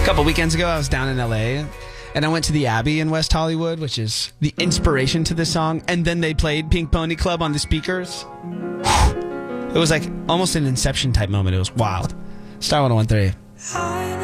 couple weekends ago, I was down in LA and I went to the Abbey in West Hollywood, which is the inspiration to this song. And then they played Pink Pony Club on the speakers. It was like almost an Inception type moment. It was wild. Star 101.3.